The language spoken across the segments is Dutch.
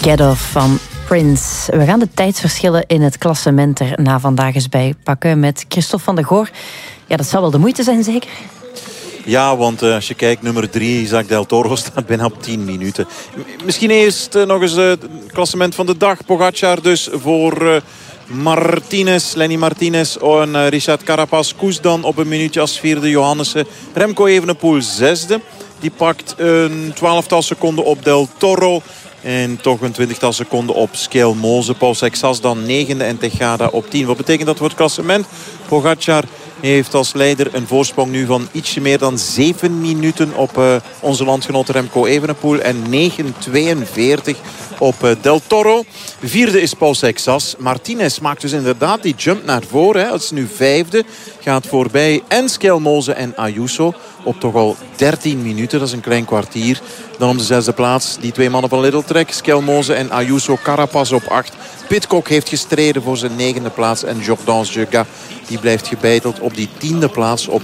Get Off van Prince. We gaan de tijdsverschillen in het klassement er na vandaag eens bij pakken met Christophe van der Goor. Ja, dat zal wel de moeite zijn, zeker? Ja, want als je kijkt, nummer 3, Isaac Del Toro, staat bijna op 10 minuten. Misschien eerst nog eens het klassement van de dag. Pogacar dus voor Martinez, Lenny Martinez en Richard Carapaz. Koes dan op een minuutje als vierde. Johannessen. Remco Evenepoel zesde. Die pakt een 12-tal seconden op Del Toro. En toch een 20-tal seconden op Skelmose. Paul Sexas dan negende en Tejada op 10. Wat betekent dat voor het klassement? Pogacar heeft als leider een voorsprong nu van ietsje meer dan 7 minuten op onze landgenoot Remco Evenepoel. En 9:42 op Del Toro. Vierde is Paul Sexas. Martinez maakt dus inderdaad die jump naar voren. Dat is nu vijfde. Gaat voorbij en Skelmose en Ayuso op toch al 13 minuten. Dat is een klein kwartier. Dan om de zesde plaats die twee mannen van Lidl Trek. Skelmose en Ayuso. Carapaz op 8. Pidcock heeft gestreden voor zijn negende plaats. En Jordan Jega die blijft gebeiteld op die 10e plaats op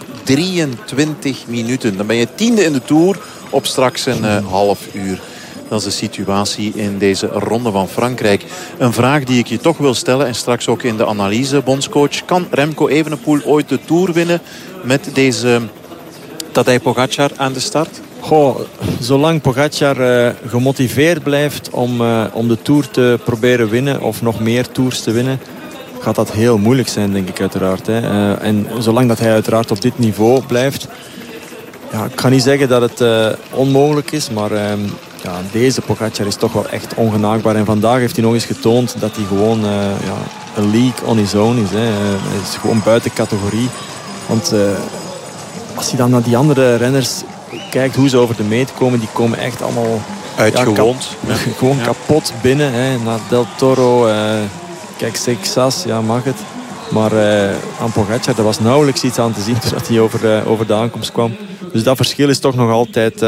23 minuten. Dan ben je 10e in de Tour op straks een half uur. Dat is de situatie in deze ronde van Frankrijk. Een vraag die ik je toch wil stellen en straks ook in de analyse, bondscoach. Kan Remco Evenepoel ooit de Tour winnen met deze Tadej Pogacar aan de start? Goh, zolang Pogacar gemotiveerd blijft om de Tour te proberen winnen of nog meer Tours te winnen, gaat dat heel moeilijk zijn, denk ik uiteraard. Hè. En zolang dat hij uiteraard op dit niveau blijft, ja, ik ga niet zeggen dat het onmogelijk is, maar ja, deze Pogacar is toch wel echt ongenaakbaar. En vandaag heeft hij nog eens getoond dat hij gewoon een league on his own is. Hè. Hij is gewoon buiten categorie. Want als je dan naar die andere renners kijkt hoe ze over de meet komen, die komen echt allemaal uitgewond. Gewoon kapot binnen. Hè. Naar Del Toro, kijk, Sexas, ja, mag het. Maar aan Pogacar, er was nauwelijks iets aan te zien zodat hij over de aankomst kwam. Dus dat verschil is toch nog altijd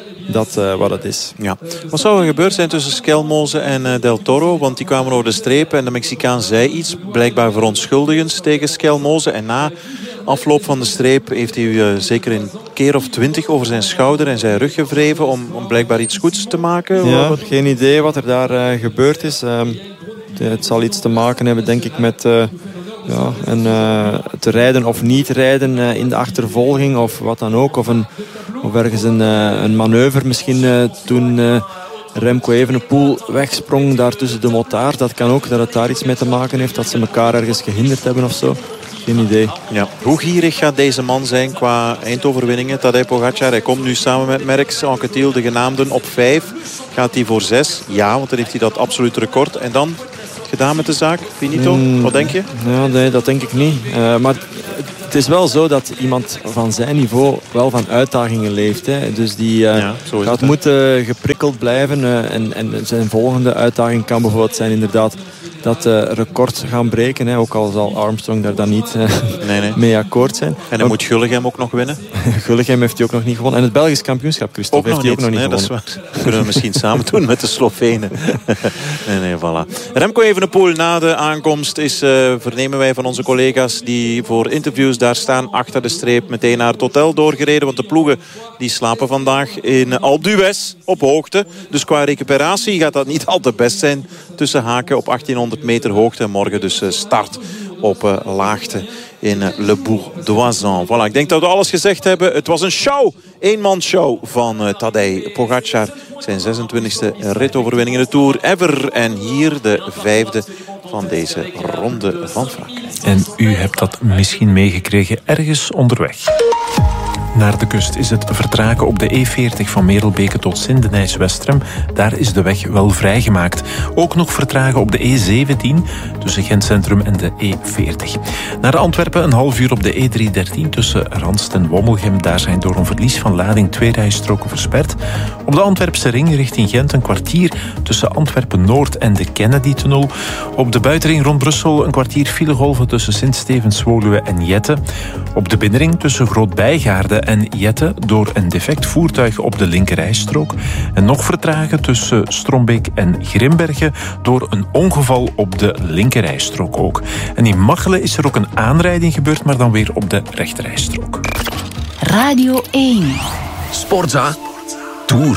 wat het is. Ja. Wat zou er gebeurd zijn tussen Skelmose en Del Toro? Want die kwamen over de streep en de Mexicaan zei iets, blijkbaar verontschuldigends tegen Skelmose. En na afloop van de streep heeft hij zeker een keer of 20 over zijn schouder en zijn rug gewreven om blijkbaar iets goeds te maken. Ja, geen idee wat er daar gebeurd is. Het zal iets te maken hebben, denk ik, met te rijden of niet rijden in de achtervolging of wat dan ook. Of ergens een manoeuvre misschien toen Remco Evenepoel wegsprong daar tussen de motards. Dat kan ook, dat het daar iets mee te maken heeft, dat ze elkaar ergens gehinderd hebben of zo. Geen idee. Ja. Hoe gierig gaat deze man zijn qua eindoverwinningen? Tadej Pogacar, hij komt nu samen met Merckx, Anquetil, de genaamden op 5. Gaat hij voor 6? Ja, want dan heeft hij dat absoluut record. En dan gedaan met de zaak? Finito? Wat denk je? Ja, nee, dat denk ik niet. Maar het is wel zo dat iemand van zijn niveau wel van uitdagingen leeft. Hè. Dus die gaat moeten geprikkeld blijven. En zijn volgende uitdaging kan bijvoorbeeld zijn inderdaad dat record gaan breken. Hè. Ook al zal Armstrong daar dan niet mee akkoord zijn. En dan moet Gullegem ook nog winnen. Gullegem heeft hij ook nog niet gewonnen. En het Belgisch kampioenschap, Christophe, heeft hij ook nog niet gewonnen. Dat is waar. Kunnen we misschien samen doen met de Slovenen. Nee, voilà. Remco Evenepoel na de aankomst is, vernemen wij van onze collega's die voor interviews daar staan achter de streep, meteen naar het hotel doorgereden. Want de ploegen die slapen vandaag in Alpe d'Huez op hoogte. Dus qua recuperatie gaat dat niet al te best zijn tussen haken op 1800 meter hoogte. En morgen dus start op laagte in Le Bourg d'Oisans. Voilà, ik denk dat we alles gezegd hebben. Het was een show, eenmansshow van Tadej Pogacar. Zijn 26e ritoverwinning in de Tour ever. En hier de 5e van deze ronde van Frankrijk. En u hebt dat misschien meegekregen ergens onderweg. Naar de kust is het vertragen op de E40 van Merelbeke tot Sint-Denijs-Westrem. Daar is de weg wel vrijgemaakt. Ook nog vertragen op de E17 tussen Gent-Centrum en de E40. Naar Antwerpen een half uur op de E313 tussen Randst en Wommelgem. Daar zijn door een verlies van lading 2 rijstroken versperd. Op de Antwerpse ring richting Gent een kwartier tussen Antwerpen-Noord en de Kennedy-tunnel. Op de buitenring rond Brussel een kwartier filegolven tussen Sint-Stevens-Woluwe en Jette. Op de binnenring tussen Groot-Bijgaarde en Jette door een defect voertuig op de linkerrijstrook. En nog vertragen tussen Strombeek en Grimbergen door een ongeval op de linkerrijstrook ook. En in Machelen is er ook een aanrijding gebeurd, maar dan weer op de rechterrijstrook. Radio 1. Sportza Tour.